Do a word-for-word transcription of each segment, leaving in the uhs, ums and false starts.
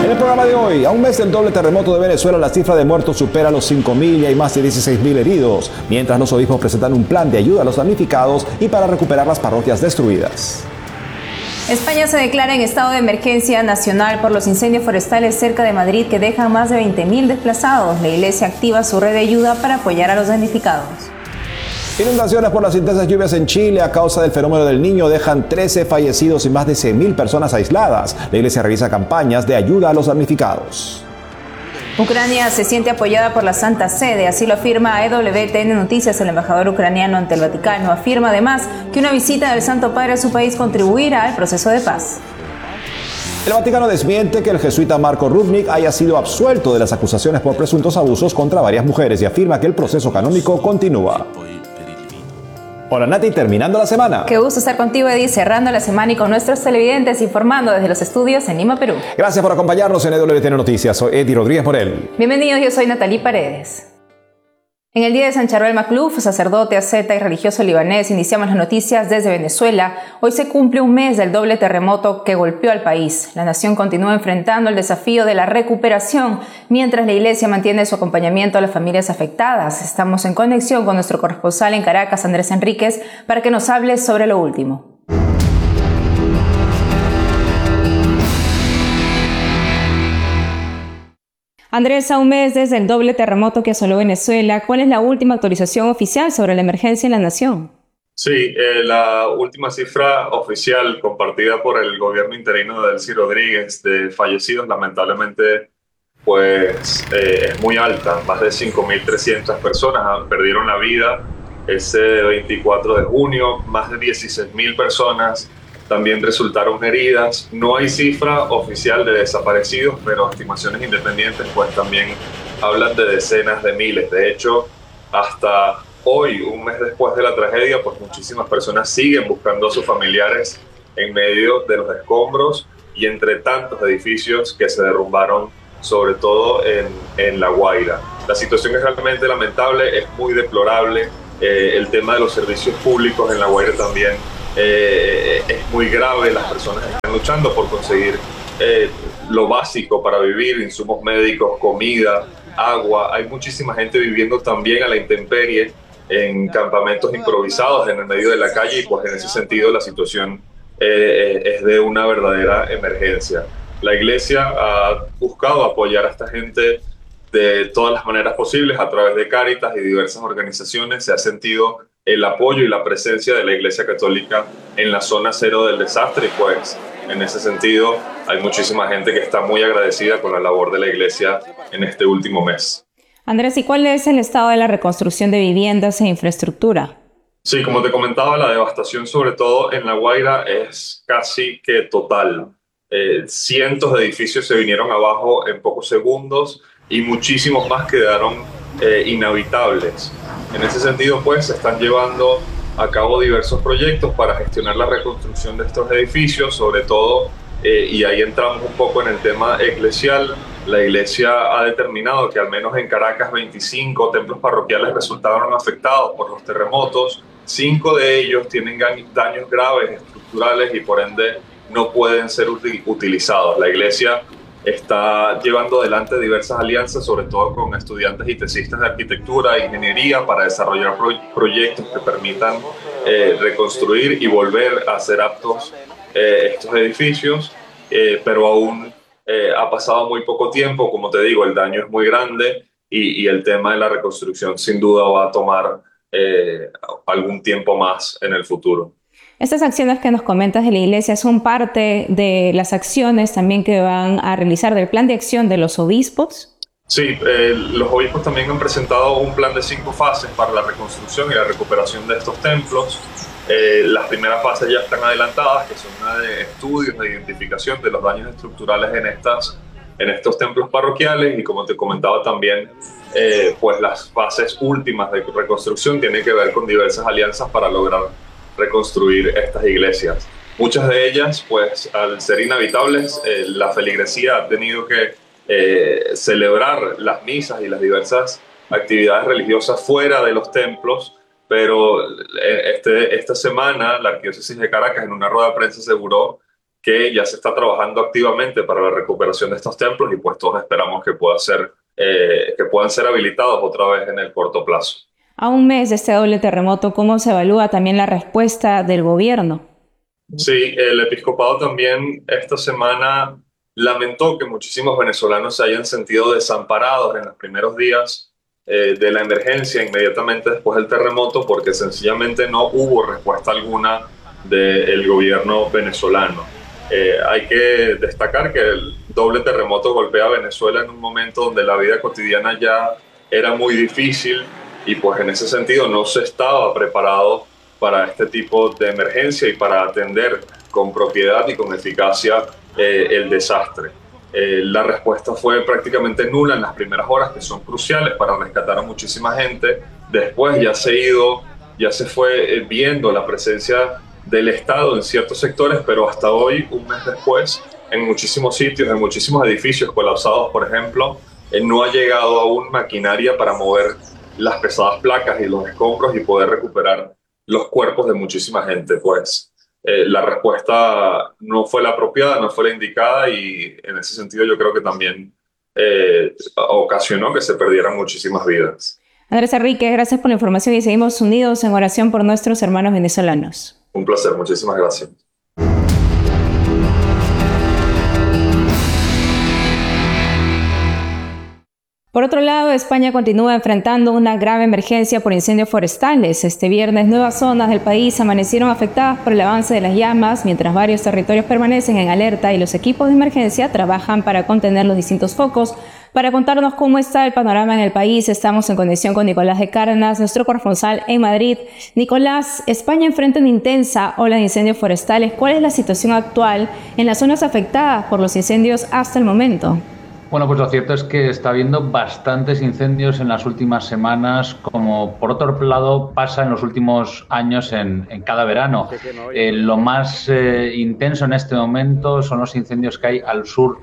En el programa de hoy, a un mes del doble terremoto de Venezuela, la cifra de muertos supera los cinco mil y hay más de dieciséis mil heridos, mientras los obispos presentan un plan de ayuda a los damnificados y para recuperar las parroquias destruidas. España se declara en estado de emergencia nacional por los incendios forestales cerca de Madrid que dejan más de veinte mil desplazados. La Iglesia activa su red de ayuda para apoyar a los damnificados. Inundaciones por las intensas lluvias en Chile a causa del fenómeno del Niño dejan trece fallecidos y más de cien mil personas aisladas. La Iglesia realiza campañas de ayuda a los damnificados. Ucrania se siente apoyada por la Santa Sede, así lo afirma E W T N Noticias. El embajador ucraniano ante el Vaticano afirma además que una visita del Santo Padre a su país contribuirá al proceso de paz. El Vaticano desmiente que el jesuita Marco Rubnik haya sido absuelto de las acusaciones por presuntos abusos contra varias mujeres y afirma que el proceso canónico continúa. Hola Nati, terminando la semana. Qué gusto estar contigo, Eddie, cerrando la semana y con nuestros televidentes informando desde los estudios en Lima, Perú. Gracias por acompañarnos en E W T N Noticias. Soy Eddie Rodríguez Morel. Bienvenidos, yo soy Natalie Paredes. En el día de San Charbel Makhlouf, sacerdote, asceta y religioso libanés, iniciamos las noticias desde Venezuela. Hoy se cumple un mes del doble terremoto que golpeó al país. La nación continúa enfrentando el desafío de la recuperación, mientras la Iglesia mantiene su acompañamiento a las familias afectadas. Estamos en conexión con nuestro corresponsal en Caracas, Andrés Enríquez, para que nos hable sobre lo último. Andrés, a un mes desde el doble terremoto que asoló Venezuela, ¿cuál es la última actualización oficial sobre la emergencia en la nación? Sí, eh, la última cifra oficial compartida por el gobierno interino de Delcy Rodríguez de fallecidos, lamentablemente, pues eh, es muy alta. Más de cinco mil trescientas personas perdieron la vida ese veinticuatro de junio, más de dieciséis mil personas también resultaron heridas. No hay cifra oficial de desaparecidos, pero estimaciones independientes pues también hablan de decenas de miles. De hecho, hasta hoy, un mes después de la tragedia, pues muchísimas personas siguen buscando a sus familiares en medio de los escombros y entre tantos edificios que se derrumbaron, sobre todo en, en La Guaira. La situación es realmente lamentable, es muy deplorable. Eh, el tema de los servicios públicos en La Guaira también Eh, es muy grave. Las personas están luchando por conseguir eh, lo básico para vivir, insumos médicos, comida, agua. Hay muchísima gente viviendo también a la intemperie en campamentos improvisados en el medio de la calle y pues en ese sentido la situación eh, es de una verdadera emergencia. La Iglesia ha buscado apoyar a esta gente de todas las maneras posibles a través de Cáritas y diversas organizaciones. Se ha sentido el apoyo y la presencia de la Iglesia Católica en la zona cero del desastre y pues en ese sentido hay muchísima gente que está muy agradecida con la labor de la Iglesia en este último mes. Andrés, ¿y cuál es el estado de la reconstrucción de viviendas e infraestructura? Sí, como te comentaba, la devastación sobre todo en La Guaira es casi que total. Eh, cientos de edificios se vinieron abajo en pocos segundos y muchísimos más quedaron eh, inhabitables. En ese sentido, pues, se están llevando a cabo diversos proyectos para gestionar la reconstrucción de estos edificios, sobre todo, eh, y ahí entramos un poco en el tema eclesial. La Iglesia ha determinado que al menos en Caracas veinticinco templos parroquiales resultaron afectados por los terremotos. Cinco de ellos tienen daños graves estructurales y por ende no pueden ser utilizados. La Iglesia está llevando adelante diversas alianzas, sobre todo con estudiantes y tesistas de arquitectura e ingeniería, para desarrollar pro proyectos que permitan eh, reconstruir y volver a ser aptos eh, estos edificios, eh, pero aún eh, ha pasado muy poco tiempo. Como te digo, el daño es muy grande y, y el tema de la reconstrucción sin duda va a tomar eh, algún tiempo más en el futuro. Estas acciones que nos comentas de la Iglesia son parte de las acciones también que van a realizar del plan de acción de los obispos. Sí, eh, los obispos también han presentado un plan de cinco fases para la reconstrucción y la recuperación de estos templos. Eh, las primeras fases ya están adelantadas, que son una de estudios de identificación de los daños estructurales en, estas, en estos templos parroquiales y, como te comentaba también, eh, pues las fases últimas de reconstrucción tienen que ver con diversas alianzas para lograr reconstruir estas iglesias. Muchas de ellas, pues, al ser inhabitables, eh, la feligresía ha tenido que eh, celebrar las misas y las diversas actividades religiosas fuera de los templos, pero este, esta semana la Arquidiócesis de Caracas en una rueda de prensa aseguró que ya se está trabajando activamente para la recuperación de estos templos y pues todos esperamos que, pueda ser, eh, que puedan ser habilitados otra vez en el corto plazo. A un mes de este doble terremoto, ¿cómo se evalúa también la respuesta del gobierno? Sí, el episcopado también esta semana lamentó que muchísimos venezolanos se hayan sentido desamparados en los primeros días eh, de la emergencia inmediatamente después del terremoto porque sencillamente no hubo respuesta alguna del gobierno venezolano. Eh, hay que destacar que el doble terremoto golpea a Venezuela en un momento donde la vida cotidiana ya era muy difícil y pues en ese sentido no se estaba preparado para este tipo de emergencia y para atender con propiedad y con eficacia eh, el desastre. Eh, la respuesta fue prácticamente nula en las primeras horas, que son cruciales para rescatar a muchísima gente. Después ya se, ido, ya se fue eh, viendo la presencia del Estado en ciertos sectores, pero hasta hoy, un mes después, en muchísimos sitios, en muchísimos edificios colapsados, por ejemplo, eh, no ha llegado aún maquinaria para mover las pesadas placas y los escombros y poder recuperar los cuerpos de muchísima gente. Pues eh, la respuesta no fue la apropiada, no fue la indicada y en ese sentido yo creo que también eh, ocasionó que se perdieran muchísimas vidas. Andrés Enrique, gracias por la información y seguimos unidos en oración por nuestros hermanos venezolanos. Un placer, muchísimas gracias. Por otro lado, España continúa enfrentando una grave emergencia por incendios forestales. Este viernes, nuevas zonas del país amanecieron afectadas por el avance de las llamas, mientras varios territorios permanecen en alerta y los equipos de emergencia trabajan para contener los distintos focos. Para contarnos cómo está el panorama en el país, estamos en conexión con Nicolás de Cárdenas, nuestro corresponsal en Madrid. Nicolás, España enfrenta una intensa ola de incendios forestales. ¿Cuál es la situación actual en las zonas afectadas por los incendios hasta el momento? Bueno, pues lo cierto es que está habiendo bastantes incendios en las últimas semanas, como por otro lado pasa en los últimos años en, en cada verano. Eh, lo más eh, intenso en este momento son los incendios que hay al sur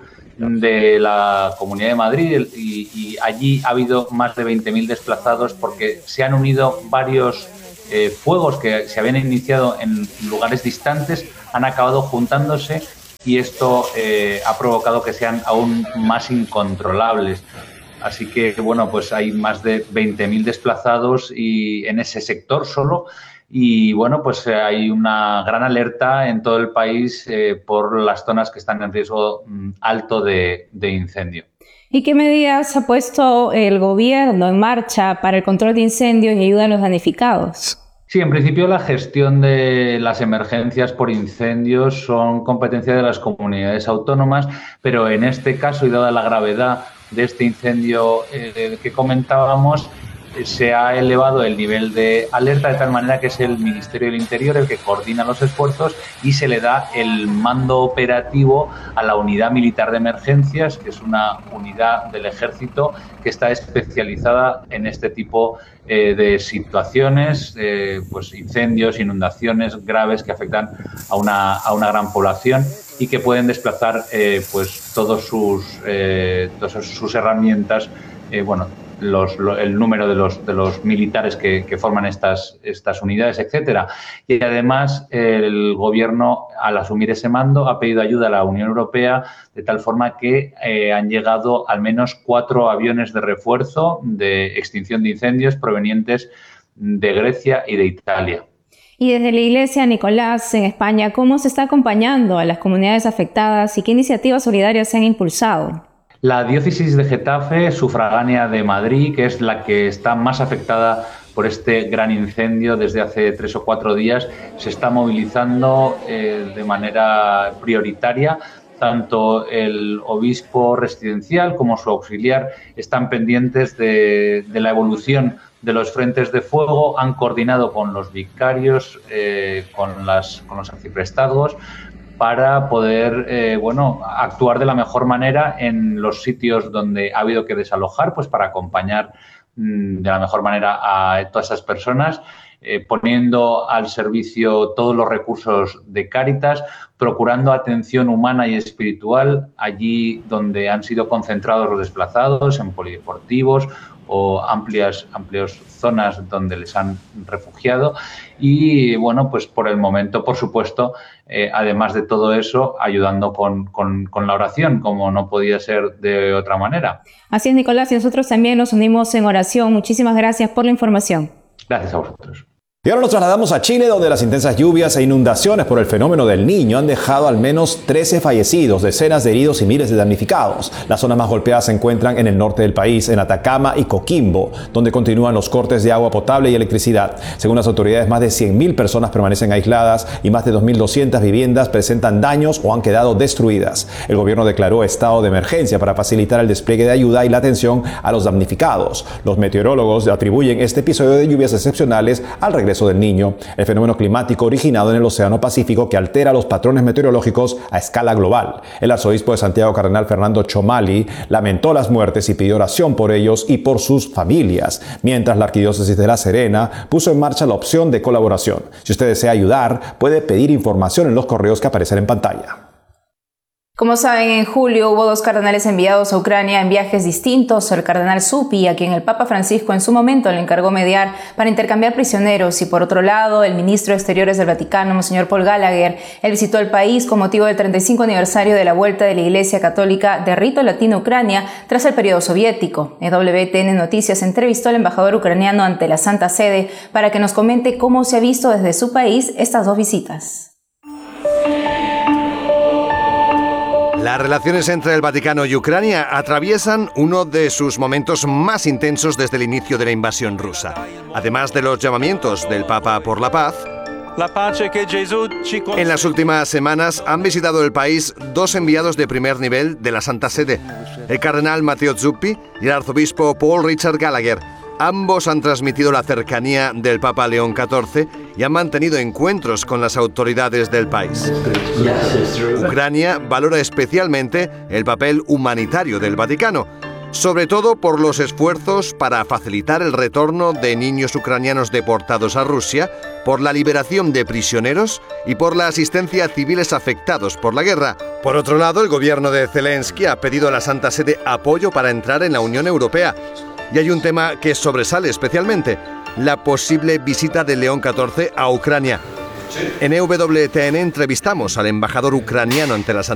de la Comunidad de Madrid y, y allí ha habido más de veinte mil desplazados porque se han unido varios eh, fuegos que se habían iniciado en lugares distantes, han acabado juntándose y esto eh, ha provocado que sean aún más incontrolables. Así que, bueno, pues hay más de veinte mil desplazados y en ese sector solo y, bueno, pues hay una gran alerta en todo el país eh, por las zonas que están en riesgo mm, alto de, de incendio. ¿Y qué medidas ha puesto el gobierno en marcha para el control de incendios y ayuda a los damnificados? Sí, en principio la gestión de las emergencias por incendios son competencia de las comunidades autónomas, pero en este caso, y dada la gravedad de este incendio eh, que comentábamos, eh, se ha elevado el nivel de alerta de tal manera que es el Ministerio del Interior el que coordina los esfuerzos y se le da el mando operativo a la Unidad Militar de Emergencias, que es una unidad del Ejército que está especializada en este tipo eh, de situaciones, eh, pues incendios, inundaciones graves que afectan a una, a una gran población y que pueden desplazar eh, pues todos sus, eh, todas sus herramientas, eh, bueno, Los, lo, el número de los, de los militares que, que forman estas, estas unidades, etcétera. Y además el Gobierno, al asumir ese mando, ha pedido ayuda a la Unión Europea de tal forma que eh, han llegado al menos cuatro aviones de refuerzo de extinción de incendios provenientes de Grecia y de Italia. Y desde la Iglesia, Nicolás, en España, ¿cómo se está acompañando a las comunidades afectadas y qué iniciativas solidarias se han impulsado? La diócesis de Getafe, sufragánea de Madrid, que es la que está más afectada por este gran incendio desde hace tres o cuatro días, se está movilizando eh, de manera prioritaria. Tanto el obispo residencial como su auxiliar están pendientes de, de la evolución de los frentes de fuego, han coordinado con los vicarios, eh, con, las, con los arciprestazgos, para poder eh, bueno, actuar de la mejor manera en los sitios donde ha habido que desalojar, pues para acompañar mmm, de la mejor manera a todas esas personas, eh, poniendo al servicio todos los recursos de Cáritas, procurando atención humana y espiritual allí donde han sido concentrados los desplazados, en polideportivos o amplias, amplias zonas donde les han refugiado y, bueno, pues por el momento, por supuesto, eh, además de todo eso, ayudando con, con, con la oración, como no podía ser de otra manera. Así es, Nicolás, y nosotros también nos unimos en oración. Muchísimas gracias por la información. Gracias a vosotros. Y ahora nos trasladamos a Chile, donde las intensas lluvias e inundaciones por el fenómeno del Niño han dejado al menos trece fallecidos, decenas de heridos y miles de damnificados. Las zonas más golpeadas se encuentran en el norte del país, en Atacama y Coquimbo, donde continúan los cortes de agua potable y electricidad. Según las autoridades, más de cien mil personas permanecen aisladas y más de dos mil doscientas viviendas presentan daños o han quedado destruidas. El gobierno declaró estado de emergencia para facilitar el despliegue de ayuda y la atención a los damnificados. Los meteorólogos atribuyen este episodio de lluvias excepcionales al regreso del Niño, el fenómeno climático originado en el Océano Pacífico que altera los patrones meteorológicos a escala global. El arzobispo de Santiago, cardenal Fernando Chomali, lamentó las muertes y pidió oración por ellos y por sus familias, mientras la Arquidiócesis de La Serena puso en marcha la opción de colaboración. Si usted desea ayudar, puede pedir información en los correos que aparecen en pantalla. Como saben, en julio hubo dos cardenales enviados a Ucrania en viajes distintos, el cardenal Zuppi, a quien el Papa Francisco en su momento le encargó mediar para intercambiar prisioneros, y por otro lado, el ministro de Exteriores del Vaticano, Monseñor Paul Gallagher. Él visitó el país con motivo del treinta y cinco aniversario de la vuelta de la Iglesia Católica de rito latino a Ucrania tras el periodo soviético. E W T N Noticias entrevistó al embajador ucraniano ante la Santa Sede para que nos comente cómo se ha visto desde su país estas dos visitas. Las relaciones entre el Vaticano y Ucrania atraviesan uno de sus momentos más intensos desde el inicio de la invasión rusa. Además de los llamamientos del Papa por la paz, en las últimas semanas han visitado el país dos enviados de primer nivel de la Santa Sede, el cardenal Matteo Zuppi y el arzobispo Paul Richard Gallagher. Ambos han transmitido la cercanía del Papa León catorce y han mantenido encuentros con las autoridades del país. Ucrania valora especialmente el papel humanitario del Vaticano, sobre todo por los esfuerzos para facilitar el retorno de niños ucranianos deportados a Rusia, por la liberación de prisioneros y por la asistencia a civiles afectados por la guerra. Por otro lado, el gobierno de Zelensky ha pedido a la Santa Sede apoyo para entrar en la Unión Europea. Y hay un tema que sobresale especialmente: la posible visita de León catorce a Ucrania. En E W T N entrevistamos al embajador ucraniano ante la Santa